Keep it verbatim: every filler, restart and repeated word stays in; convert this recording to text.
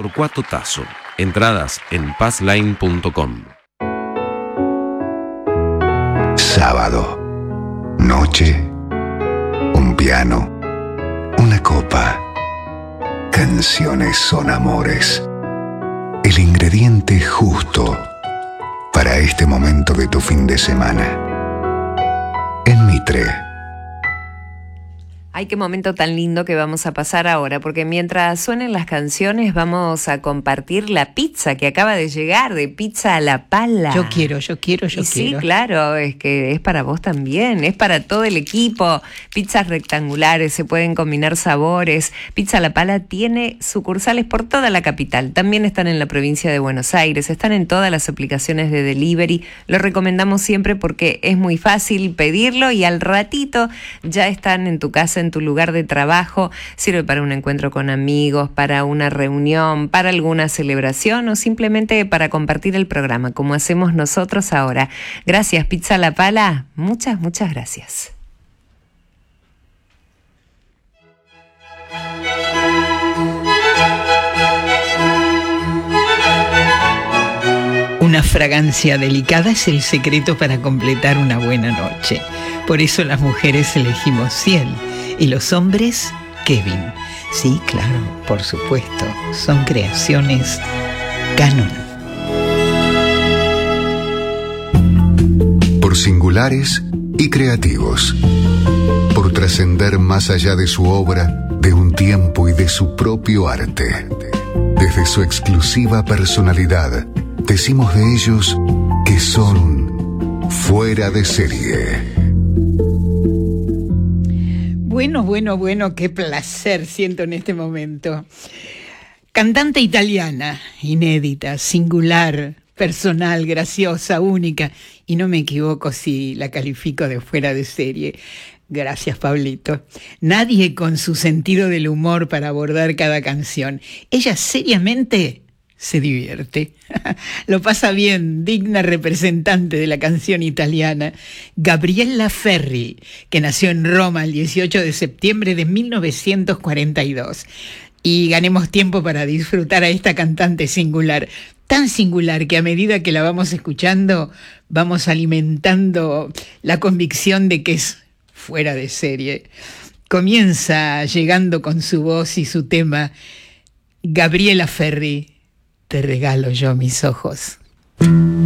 Torcuato Tasso. Entradas en pazline punto com. Sábado. Noche. Un piano. Una copa. Canciones son amores. El ingrediente justo para este momento de tu fin de semana. En Mitre. Ay, qué momento tan lindo que vamos a pasar ahora, porque mientras suenen las canciones vamos a compartir la pizza que acaba de llegar, de Pizza a la Pala. Yo quiero, yo quiero, yo y quiero. Sí, claro, es que es para vos también, es para todo el equipo. Pizzas rectangulares, se pueden combinar sabores. Pizza a la Pala tiene sucursales por toda la capital. También están en la provincia de Buenos Aires, están en todas las aplicaciones de delivery. Lo recomendamos siempre porque es muy fácil pedirlo y al ratito ya están en tu casa, en tu lugar de trabajo. Sirve para un encuentro con amigos, para una reunión, para alguna celebración o simplemente para compartir el programa, como hacemos nosotros ahora. Gracias, Pizza a la Pala. Muchas, muchas gracias. Una fragancia delicada es el secreto para completar una buena noche. Por eso las mujeres elegimos Ciel y los hombres Kevin. Sí, claro, por supuesto, son creaciones Canon. Por singulares y creativos. Por trascender más allá de su obra, de un tiempo y de su propio arte. Desde su exclusiva personalidad, decimos de ellos que son fuera de serie. Bueno, bueno, bueno, qué placer siento en este momento. Cantante italiana, inédita, singular, personal, graciosa, única. Y no me equivoco si la califico de fuera de serie. Gracias, Pablito. Nadie con su sentido del humor para abordar cada canción. Ella seriamente se divierte. Lo pasa bien, digna representante de la canción italiana. Gabriella Ferri, que nació en Roma el dieciocho de septiembre de mil novecientos cuarenta y dos. Y ganemos tiempo para disfrutar a esta cantante singular. Tan singular que a medida que la vamos escuchando, vamos alimentando la convicción de que es fuera de serie. Comienza llegando con su voz y su tema Gabriella Ferri. Te regalo yo mis ojos.